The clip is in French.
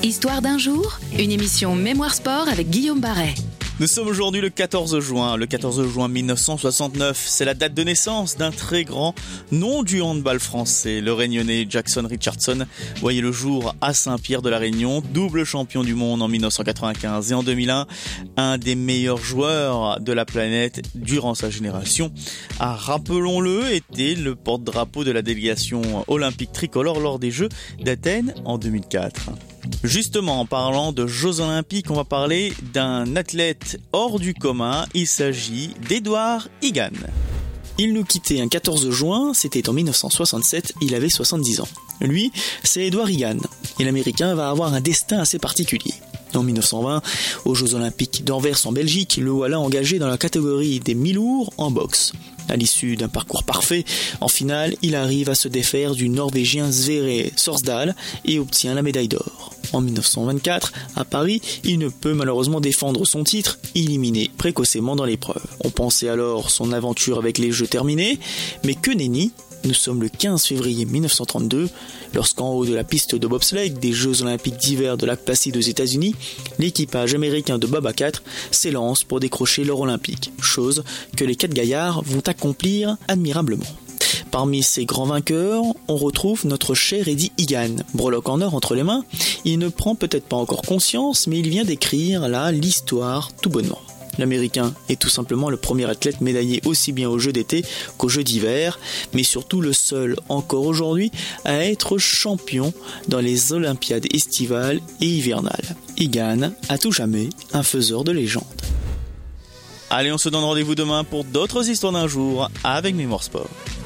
Histoire d'un jour, une émission Mémoire Sport avec Guillaume Barret. Nous sommes aujourd'hui le 14 juin. Le 14 juin 1969, c'est la date de naissance d'un très grand nom du handball français. Le Réunionnais Jackson Richardson voyait le jour à Saint-Pierre de la Réunion, double champion du monde en 1995 et en 2001, un des meilleurs joueurs de la planète durant sa génération. Rappelons-le, était le porte-drapeau de la délégation olympique tricolore lors des Jeux d'Athènes en 2004. Justement, en parlant de Jeux Olympiques, on va parler d'un athlète hors du commun. Il s'agit d'Edouard Higan. Il nous quittait un 14 juin, c'était en 1967, il avait 70 ans. Lui, c'est Edouard Higan, et l'Américain va avoir un destin assez particulier. En 1920, aux Jeux Olympiques d'Anvers en Belgique, le voilà engagé dans la catégorie des mi-lourds en boxe. À l'issue d'un parcours parfait, en finale, il arrive à se défaire du Norvégien Sverre Sorsdal et obtient la médaille d'or. En 1924, à Paris, il ne peut malheureusement défendre son titre, éliminé précocement dans l'épreuve. On pensait alors son aventure avec les Jeux terminée, mais que nenni. Nous sommes le 15 février 1932, lorsqu'en haut de la piste de bobsleigh des Jeux Olympiques d'hiver de Lac Placide aux États-Unis, l'équipage américain de Bob à 4 s'élance pour décrocher l'or olympique, chose que les 4 gaillards vont accomplir admirablement. Parmi ces grands vainqueurs, on retrouve notre cher Eddy Higan. Breloque en or entre les mains, il ne prend peut-être pas encore conscience, mais il vient d'écrire là l'histoire tout bonnement. L'Américain est tout simplement le premier athlète médaillé aussi bien aux Jeux d'été qu'aux Jeux d'hiver, mais surtout le seul encore aujourd'hui à être champion dans les Olympiades estivales et hivernales. Higan, à tout jamais, un faiseur de légende. Allez, on se donne rendez-vous demain pour d'autres histoires d'un jour avec Mémoire Sport.